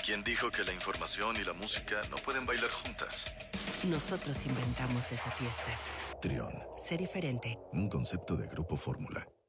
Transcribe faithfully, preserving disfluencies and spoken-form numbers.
¿Quién dijo que la información y la música no pueden bailar juntas? Nosotros inventamos esa fiesta. Trión. Sé diferente. Un concepto de Grupo Fórmula.